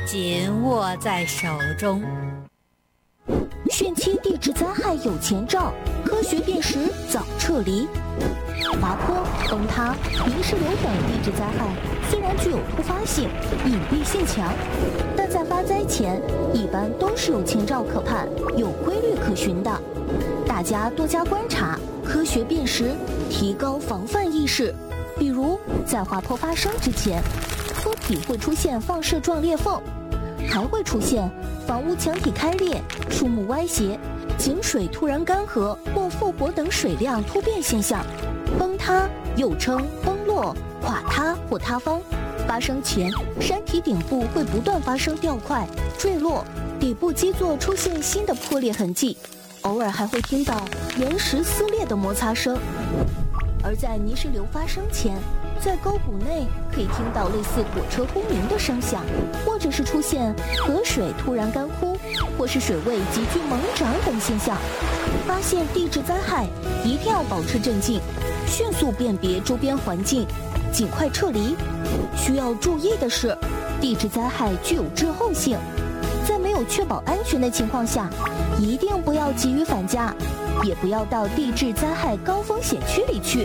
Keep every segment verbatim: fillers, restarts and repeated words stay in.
紧握在手中。 汛期地质灾害有前兆，科学辨识早撤离。滑坡、崩塌、泥石流等地质灾害虽然具有突发性、隐蔽性强，但在发灾前一般都是有前兆可盼、有规律可循的。大家多加观察，科学辨识，提高防范意识。比如在滑坡发生之前，坡体会出现放射状裂缝，还会出现房屋墙体开裂、树木歪斜、井水突然干涸或复活等水量突变现象。崩塌又称崩落、垮塌或塌方，发生前山体顶部会不断发生掉块、坠落，底部基座出现新的破裂痕迹，偶尔还会听到岩石撕裂的摩擦声。而在泥石流发生前，在沟谷内可以听到类似火车轰鸣的声响，或者是出现河水突然干枯，或是水位急剧猛涨等现象。发现地质灾害，一定要保持镇静，迅速辨别周边环境，尽快撤离。需要注意的是，地质灾害具有滞后性，在没有确保安全的情况下，一定不要急于返家，也不要到地质灾害高风险区里去。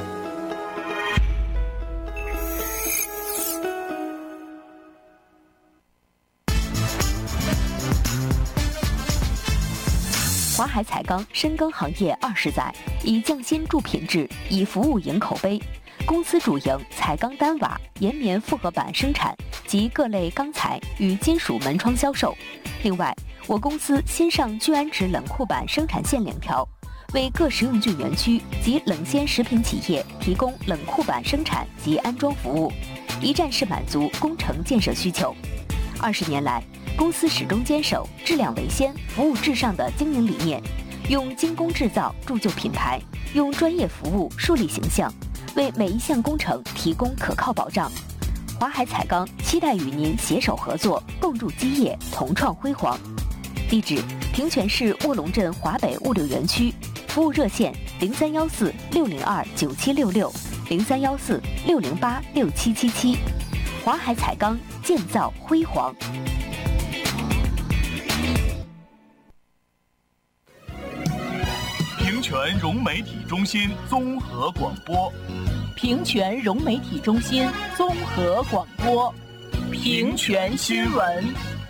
华海彩钢深耕行业二十载，以匠心铸品质，以服务赢口碑。公司主营彩钢单瓦、岩棉复合板生产及各类钢材与金属门窗销售。另外，我公司新上聚氨酯冷库板生产线两条，为各食用菌园区及冷鲜食品企业提供冷库板生产及安装服务，一站式满足工程建设需求。二十年来，公司始终坚守质量为先、服务至上的经营理念，用精工制造铸就品牌，用专业服务树立形象，为每一项工程提供可靠保障。华海彩钢期待与您携手合作，共筑基业，同创辉煌。地址：平泉市卧龙镇华北物流园区，服务热线零三幺四六零二九七六六零三幺四六零八六七七七。华海彩钢，建造辉煌。 平泉融媒体中心综合广播， 平泉融媒体中心综合广播，平泉新闻。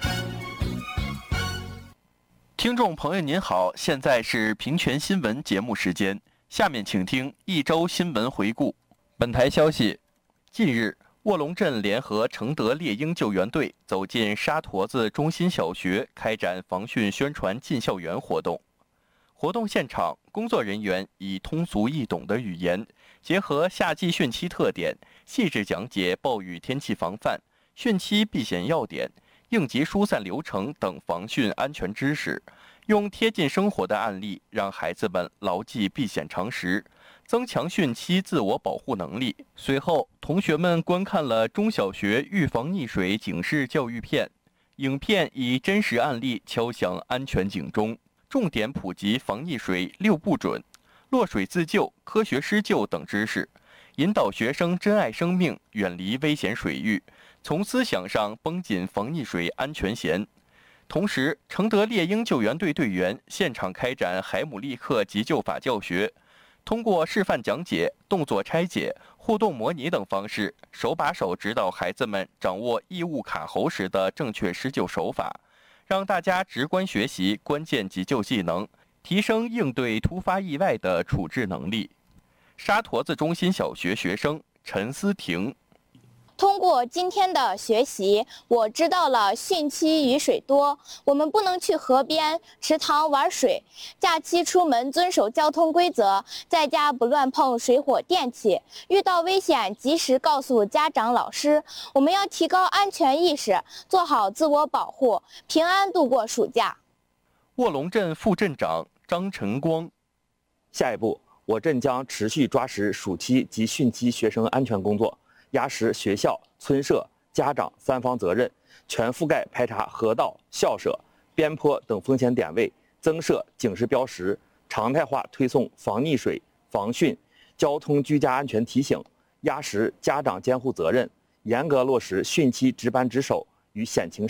听众朋友您好，现在是平泉新闻节目时间，下面请听一周新闻回顾。本台消息，近日卧龙镇联合承德猎鹰救援队走进沙坨子中心小学，开展防汛宣传进校园活动。活动现场，工作人员以通俗易懂的语言，结合夏季汛期特点，细致讲解暴雨天气防范、汛期避险要点、应急疏散流程等防汛安全知识，用贴近生活的案例，让孩子们牢记避险常识，增强汛期自我保护能力。随后，同学们观看了中小学预防溺水警示教育片，影片以真实案例敲响安全警钟，重点普及防溺水六不准、落水自救、科学施救等知识，引导学生珍爱生命，远离危险水域，从思想上绷紧防溺水安全弦。同时，承德猎鹰救援队队员现场开展海姆立克急救法教学，通过示范讲解、动作拆解、互动模拟等方式，手把手指导孩子们掌握异物卡喉时的正确施救手法，让大家直观学习关键急救技能，提升应对突发意外的处置能力。沙坨子中心小学学生陈思婷， 通过今天的学习，我知道了汛期雨水多，我们不能去河边、池塘玩水。假期出门遵守交通规则，在家不乱碰水火电器。遇到危险及时告诉家长、老师。我们要提高安全意识，做好自我保护，平安度过暑假。 卧龙镇副镇长张晨光， 下一步，我镇将持续抓实暑期及汛期学生安全工作，压实学校、村社、家长三方责任，全覆盖排查河道、校舍、边坡等风险点位，增设警示标识，常态化推送防溺水、防汛、交通居家安全提醒，压实家长监护责任，严格落实汛期值班值守与险情